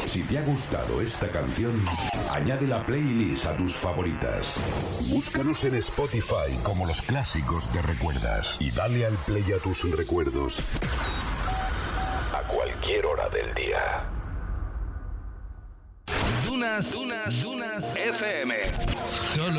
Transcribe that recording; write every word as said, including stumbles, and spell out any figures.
Si te ha gustado esta canción, añade la playlist a tus favoritas. Búscanos en Spotify como Los Clásicos de Recuerdas y dale al play a tus recuerdos a cualquier hora del día. Dunas, Dunas, Dunas F M. Solo